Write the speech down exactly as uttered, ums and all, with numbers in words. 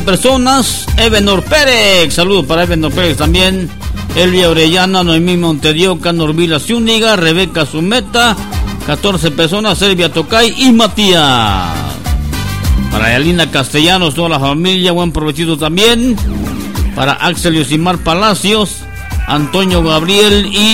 personas. Ebenor Pérez, saludos para Ebenor Pérez también. Elvia Orellana, Noemí Montedioca, Norvila Zúñiga, Rebeca Zumeta, catorce personas, Selvia Tocay y Matías. Para Yalina Castellanos, toda la familia, buen provechito también. Para Axel Yosimar Palacios, Antonio Gabriel y